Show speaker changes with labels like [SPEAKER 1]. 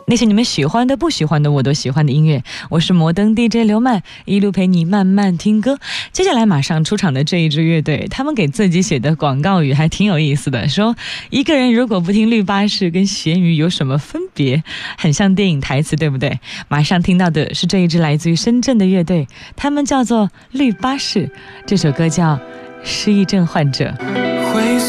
[SPEAKER 1] 那些你们喜欢的不喜欢的我都喜欢的音乐。我是摩登 DJ 刘曼，一路陪你慢慢听歌。接下来马上出场的这一支乐队，他们给自己写的广告语还挺有意思的，说一个人如果不听绿巴士跟咸鱼有什么分别，很像电影台词，对不对？马上听到的是这一支来自于深圳的乐队，他们叫做绿巴士，这首歌叫失忆症患者。